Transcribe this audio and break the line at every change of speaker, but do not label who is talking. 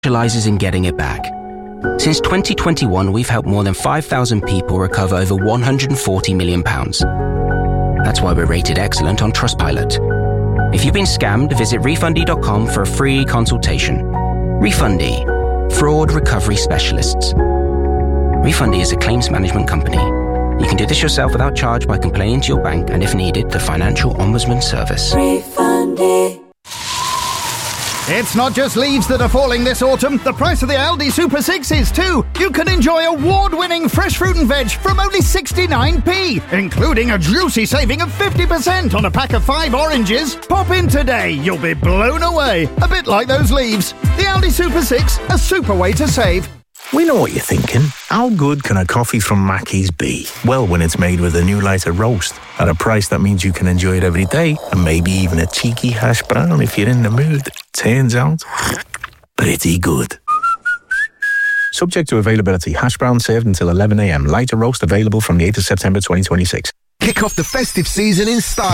specializes in getting it back. Since 2021, we've helped more than 5,000 people recover over £140 million. That's why we're rated excellent on Trustpilot. If you've been scammed, visit Refundy.com for a free consultation. Refundy, fraud recovery specialists. Refundy is a claims management company. You can do this yourself without charge by complaining to your bank and, if needed, the Financial Ombudsman Service.
Refundy.
It's not just leaves that are falling this autumn. The price of the Aldi Super 6 is too. You can enjoy award-winning fresh fruit and veg from only 69p, including a juicy saving of 50% on a pack of 5 oranges. Pop in today. You'll be blown away. A bit like those leaves. The Aldi Super 6, a super way to save.
We know what you're thinking. How good can a coffee from Mackey's be? Well, when it's made with a new lighter roast at a price that means you can enjoy it every day, and maybe even a cheeky hash brown if you're in the mood. Turns out, pretty good. Subject to availability. Hash brown served until 11 a.m. Lighter roast available from the 8th of September 2026.
Kick off the festive season in style.